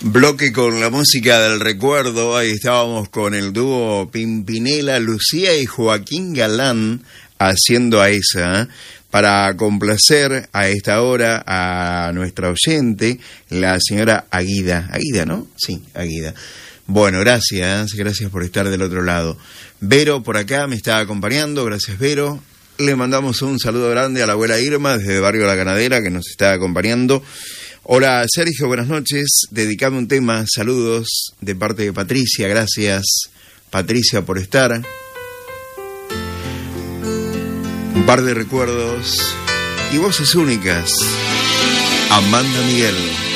Bloque con la música del recuerdo. Ahí estábamos con el dúo Pimpinela, Lucía y Joaquín Galán haciendo a esa, para complacer a esta hora a nuestra oyente, la señora Aguida. Aguida, ¿no? Sí, Aguida. Bueno, gracias por estar del otro lado. Vero por acá me está acompañando, gracias Vero. Le mandamos un saludo grande a la abuela Irma desde el barrio La Ganadera que nos está acompañando. Hola Sergio, buenas noches. Dedicame un tema, saludos de parte de Patricia, gracias Patricia por estar. Un par de recuerdos y voces únicas. Amanda Miguel.